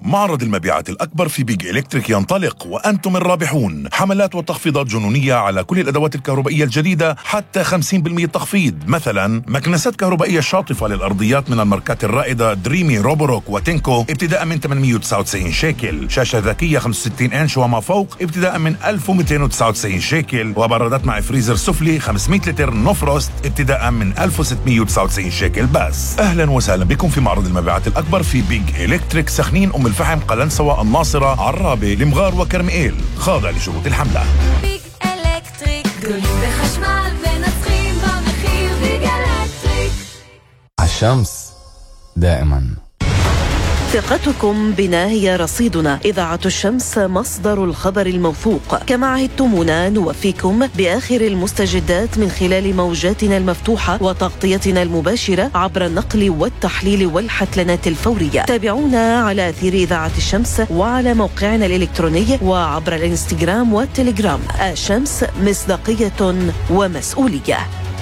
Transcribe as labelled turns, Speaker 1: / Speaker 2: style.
Speaker 1: معرض المبيعات الأكبر في بيج إلكتريك ينطلق وأنتم الرابحون. حملات وتخفيضات جنونية على كل الأدوات الكهربائية الجديدة، حتى 50% تخفيض. مثلا مكنسات كهربائية شاطفة للأرضيات من الماركات الرائدة دريمي، روبوروك وتينكو ابتداء من 899 شيكل. شاشة ذكية 65 إنش وما فوق ابتداء من 1299 شيكل. وبرادات مع فريزر سفلي 500 لتر نوفروست ابتداء من 1699 شيكل بس. أهلا وسهلا بكم في معرض المبيعات الأكبر في بيج إلكتريك سخنين، أم الفحم، قلنسوة، الناصرة، عرابة، المغار وكرميل. خاضع لشروط الحملة.
Speaker 2: بيج إلكتريك גדולים בחשמל ונצחים במחיר. ביג إلكتريك.
Speaker 3: الشمس دائما.
Speaker 4: ثقتكم بنا هي رصيدنا. إذاعة الشمس مصدر الخبر الموثوق. كما عهدتمونا نوفيكم بآخر المستجدات من خلال موجاتنا المفتوحة وتغطيتنا المباشرة عبر النقل والتحليل والحتلنات الفورية. تابعونا على أثير إذاعة الشمس وعلى موقعنا الإلكتروني وعبر الإنستغرام والتليجرام. الشمس، مصداقية ومسؤولية.